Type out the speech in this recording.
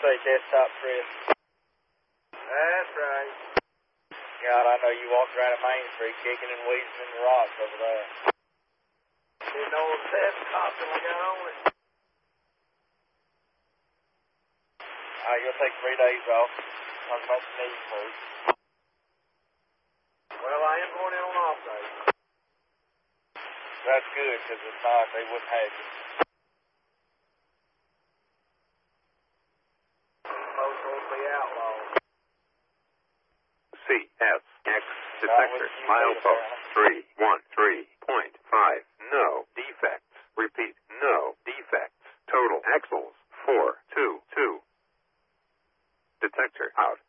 say desktop Chris. That's right. God, I know you walked around at Main Street kicking and weeding in the rocks over there. Didn't know the test stopped till I got on it. You'll take 3 days off. Talk about the knee first. Well, I am going in on off day. That's good, because if not, they wouldn't have you. Most will be outlawed. CSX detector milepost 313.5. No defects. Repeat, no defects. Total axles 422. Detector out.